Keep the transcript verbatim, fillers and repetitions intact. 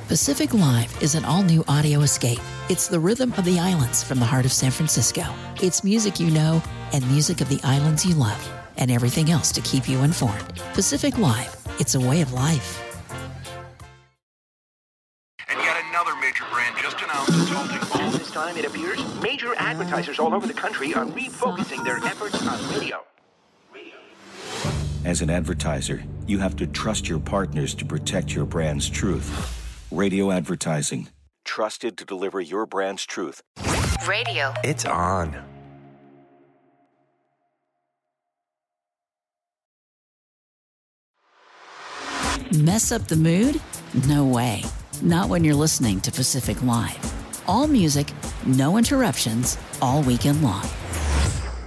Pacific Live is an all-new audio escape. It's the rhythm of the islands from the heart of San Francisco. It's music you know and music of the islands you love, and everything else to keep you informed. Pacific Live, it's a way of life. And yet another major brand just announced it's halting all. This time, it appears, major advertisers all over the country are refocusing their efforts on radio. As an advertiser, you have to trust your partners to protect your brand's truth. Radio advertising. Trusted to deliver your brand's truth. Radio. It's on. Mess up the mood? No way. Not when you're listening to Pacific Live. All music, no interruptions, all weekend long.